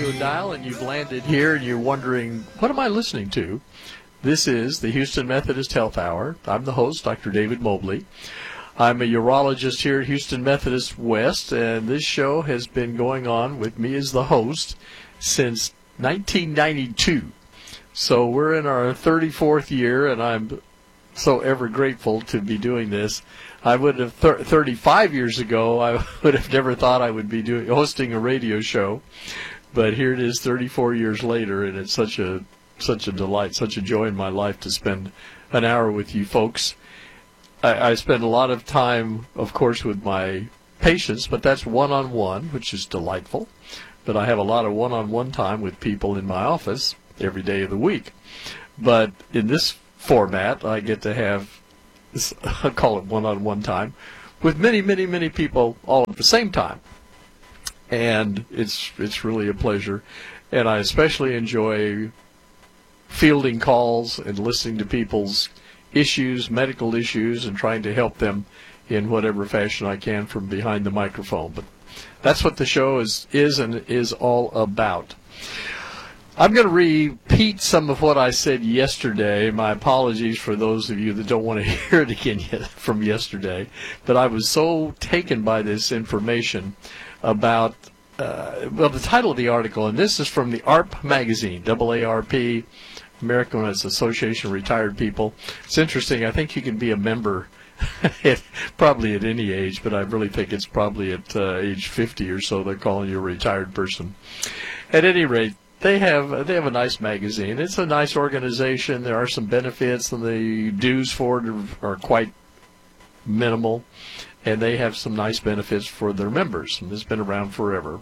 radio dial and you've landed here and you're wondering, what am I listening to? This is the Houston Methodist Health Hour. I'm the host, Dr. David Mobley. I'm a urologist here at Houston Methodist West, and this show has been going on with me as the host since 1992. So we're in our 34th year, and I'm so ever grateful to be doing this. I would have 35 years ago, I would have never thought I would be hosting a radio show, but here it is 34 years later, and it's such a delight, such a joy in my life to spend an hour with you folks. I spend a lot of time, of course, with my patients, but that's one-on-one, which is delightful. But I have a lot of one-on-one time with people in my office every day of the week. But in this format, I get to have, I call it one-on-one time, with many, many, many people all at the same time. And it's really a pleasure. And I especially enjoy fielding calls and listening to people's issues, medical issues, and trying to help them in whatever fashion I can from behind the microphone. But that's what the show is all about. I'm going to repeat some of what I said yesterday. My apologies for those of you that don't want to hear it again from yesterday. But I was so taken by this information about, the title of the article, and this is from the AARP magazine, AARP, American Association of Retired People. It's interesting. I think you can be a member probably at any age, but I really think it's probably at age 50 or so they're calling you a retired person. At any rate, they have a nice magazine. It's a nice organization. There are some benefits, and the dues for it are quite minimal, and they have some nice benefits for their members, and it's been around forever.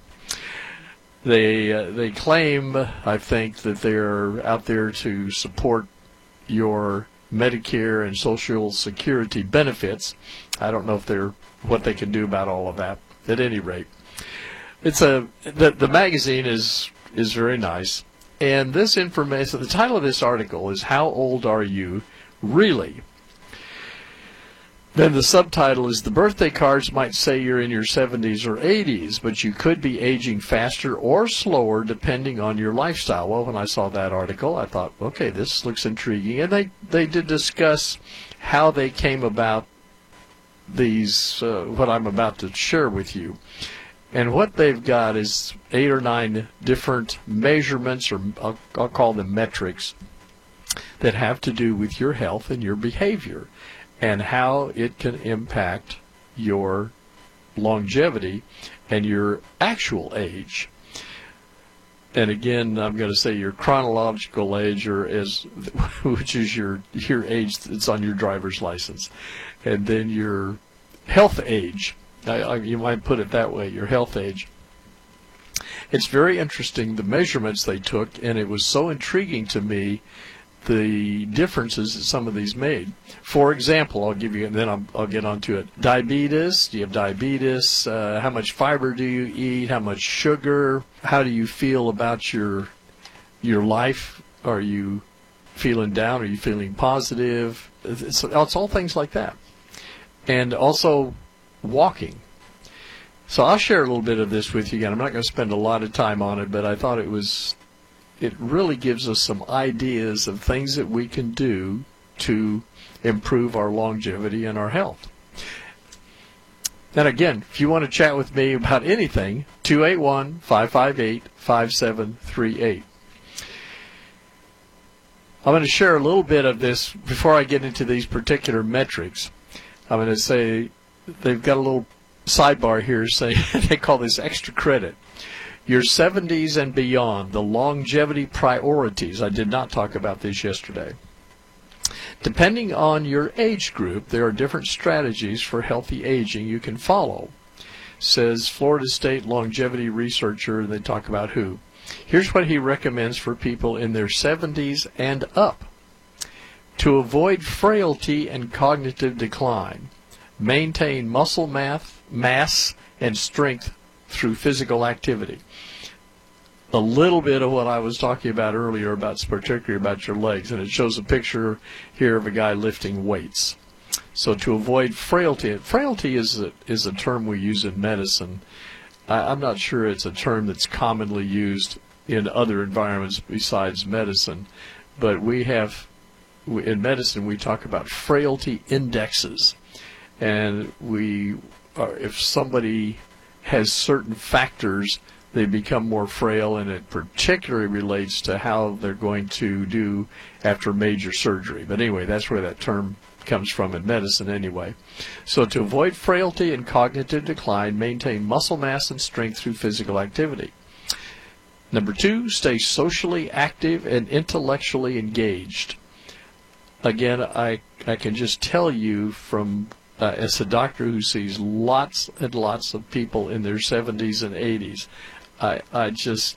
They claim, I think, that they're out there to support your Medicare and Social Security benefits. I don't know if what they can do about all of that. At any rate, the magazine is very nice. And this information, the title of this article is "How Old Are You Really?" Then the subtitle is, "The birthday cards might say you're in your 70s or 80s, but you could be aging faster or slower depending on your lifestyle." Well, when I saw that article, I thought, okay, this looks intriguing. And they did discuss how they came about these, what I'm about to share with you. And what they've got is 8 or 9 different measurements, or I'll call them metrics, that have to do with your health and your behavior, and how it can impact your longevity and your actual age. And again, I'm going to say your chronological age, which is your age that's on your driver's license, and then your health age. You might put it that way, your health age. It's very interesting, the measurements they took, and it was so intriguing to me, the differences that some of these made. For example, I'll give you, and then I'll get onto it. Diabetes. Do you have diabetes? How much fiber do you eat? How much sugar? How do you feel about your life? Are you feeling down? Are you feeling positive? It's all things like that. And also walking. So I'll share a little bit of this with you again. I'm not going to spend a lot of time on it, but I thought it really gives us some ideas of things that we can do to improve our longevity and our health. And again, if you want to chat with me about anything, 281-558-5738. I'm going to share a little bit of this before I get into these particular metrics. I'm going to say they've got a little sidebar here saying they call this extra credit. Your 70s and beyond, the longevity priorities. I did not talk about this yesterday. Depending on your age group, there are different strategies for healthy aging you can follow, says Florida State longevity researcher, and they talk about who. Here's what he recommends for people in their 70s and up. To avoid frailty and cognitive decline, maintain muscle mass and strength through physical activity. A little bit of what I was talking about earlier, particularly about your legs, and it shows a picture here of a guy lifting weights. So to avoid frailty is a term we use in medicine. I'm not sure it's a term that's commonly used in other environments besides medicine. But in medicine, we talk about frailty indexes. And if somebody has certain factors, they become more frail, and it particularly relates to how they're going to do after major surgery. But anyway, that's where that term comes from in medicine anyway. So to avoid frailty and cognitive decline, maintain muscle mass and strength through physical activity. Number 2, stay socially active and intellectually engaged. Again, I can just tell you from as a doctor who sees lots and lots of people in their 70s and 80s, I just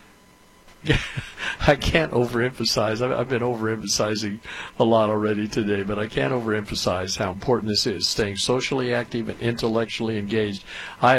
I can't overemphasize. I've been overemphasizing a lot already today, but I can't overemphasize how important this is, staying socially active and intellectually engaged. I